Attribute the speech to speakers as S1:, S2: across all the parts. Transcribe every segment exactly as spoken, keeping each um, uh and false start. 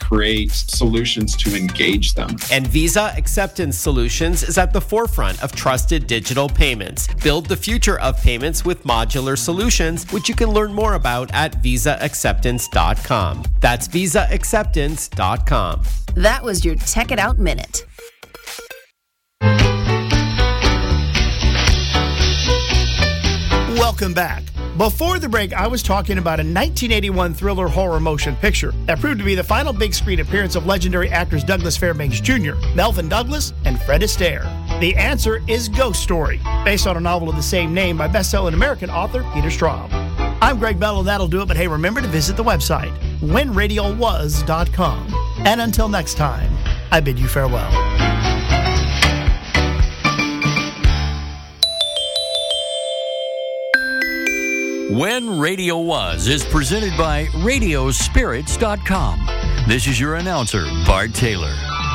S1: create solutions to engage them.
S2: And Visa Acceptance Solutions is at the forefront of trusted digital payments. Build the future of payments with modular solutions, which you can learn more about at visa acceptance dot com. That's visa acceptance dot com.
S3: That was your Tech It Out Minute.
S4: Welcome back. Before the break, I was talking about a nineteen eighty-one thriller horror motion picture that proved to be the final big screen appearance of legendary actors Douglas Fairbanks Junior, Melvin Douglas, and Fred Astaire. The answer is Ghost Story, based on a novel of the same name by best-selling American author Peter Straub. I'm Greg Bell, and that'll do it, but hey, remember to visit the website, when radio was dot com. And until next time, I bid you farewell.
S5: When Radio Was is presented by radio spirits dot com. This is your announcer, Bart Taylor.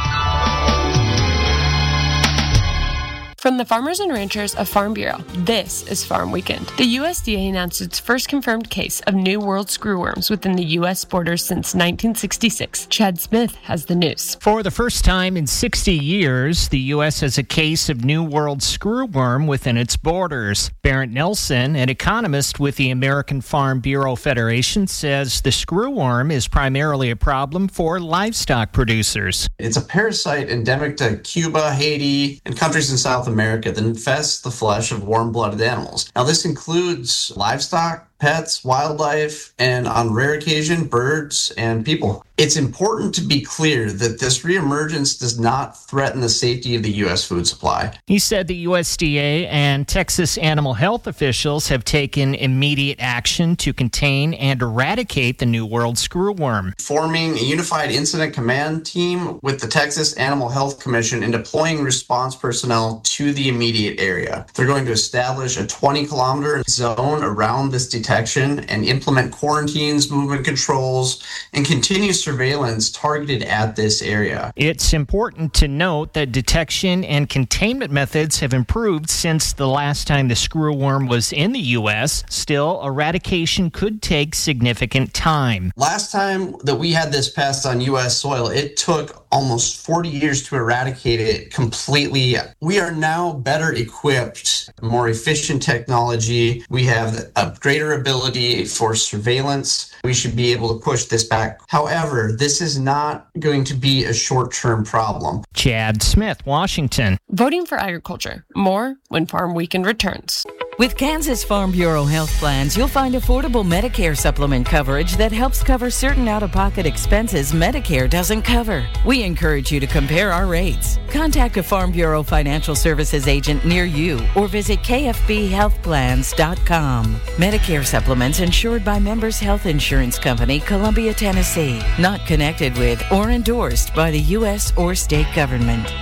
S6: From the farmers and ranchers of Farm Bureau, this is Farm Weekend. The U S D A announced its first confirmed case of New World screwworms within the U S borders since nineteen sixty-six. Chad Smith has the news.
S7: For the first time in sixty years, the U S has a case of New World screwworm within its borders. Barrett Nelson, an economist with the American Farm Bureau Federation, says the screwworm is primarily a problem for livestock producers.
S8: It's a parasite endemic to Cuba, Haiti, and countries in South America that infests the flesh of warm-blooded animals. Now, this includes livestock, pets, wildlife, and on rare occasion, birds and people. It's important to be clear that this reemergence does not threaten the safety of the U S food supply.
S7: He said the U S D A and Texas animal health officials have taken immediate action to contain and eradicate the New World screwworm.
S8: Forming a unified incident command team with the Texas Animal Health Commission and deploying response personnel to the immediate area. They're going to establish a twenty kilometer zone around this detection and implement quarantines, movement controls, and continue surveillance targeted at this area.
S7: It's important to note that detection and containment methods have improved since the last time the screwworm was in the U S. Still, eradication could take significant time.
S8: Last time that we had this pest on U S soil, it took almost forty years to eradicate it completely. We are now better equipped, more efficient technology. We have a greater ability for surveillance. We should be able to push this back. However, this is not going to be a short-term problem.
S7: Chad Smith, Washington.
S6: Voting for agriculture. More when Farm Weekend returns.
S9: With Kansas Farm Bureau health plans, you'll find affordable Medicare supplement coverage that helps cover certain out-of-pocket expenses Medicare doesn't cover. We encourage you to compare our rates. Contact a Farm Bureau financial services agent near you or visit k f b health plans dot com. Medicare supplements insured by Members Health Insurance Company, Columbia, Tennessee. Not connected with or endorsed by the U S or state government.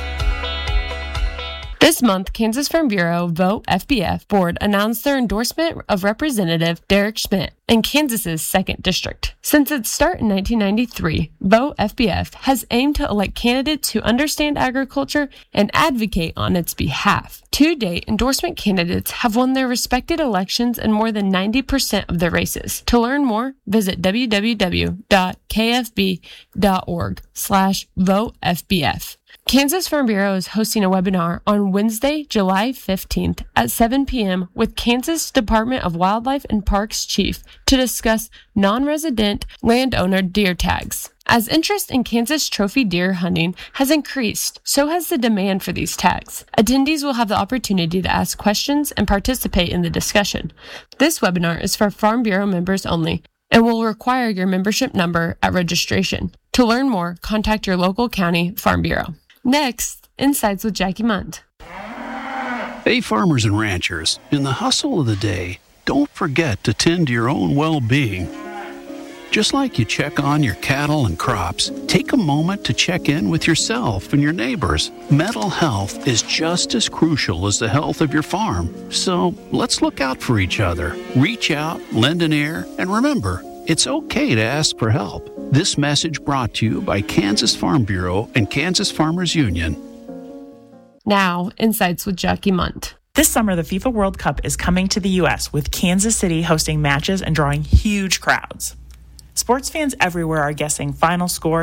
S6: This month, Kansas Farm Bureau Vote F B F Board announced their endorsement of Representative Derek Schmidt in Kansas's second District. Since its start in nineteen ninety-three, Vote F B F has aimed to elect candidates who understand agriculture and advocate on its behalf. To date, endorsement candidates have won their respected elections in more than ninety percent of their races. To learn more, visit w w w dot k f b dot org slash vote f b f. Kansas Farm Bureau is hosting a webinar on Wednesday, July fifteenth at seven p.m. with Kansas Department of Wildlife and Parks Chief to discuss non-resident landowner deer tags. As interest in Kansas trophy deer hunting has increased, so has the demand for these tags. Attendees will have the opportunity to ask questions and participate in the discussion. This webinar is for Farm Bureau members only and will require your membership number at registration. To learn more, contact your local county Farm Bureau. Next, Insights with Jackie Munt.
S10: Hey, farmers and ranchers, in the hustle of the day, don't forget to tend to your own well-being. Just like you check on your cattle and crops, take a moment to check in with yourself and your neighbors. Mental health is just as crucial as the health of your farm. So let's look out for each other. Reach out, lend an ear, and remember, it's okay to ask for help. This message brought to you by Kansas Farm Bureau and Kansas Farmers Union.
S6: Now, Insights with Jackie Munt.
S11: This summer, the FIFA World Cup is coming to the U S with Kansas City hosting matches and drawing huge crowds. Sports fans everywhere are guessing final score